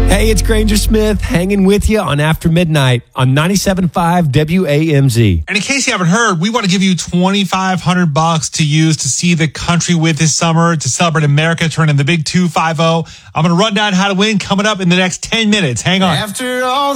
Hey, it's Granger Smith hanging with you on After Midnight on 97.5 WAMZ. And in case you haven't heard, we want to give you $2,500 to use to see the country with this summer to celebrate America turning the big 250. I'm going to run down how to win coming up in the next 10 minutes. Hang on. After all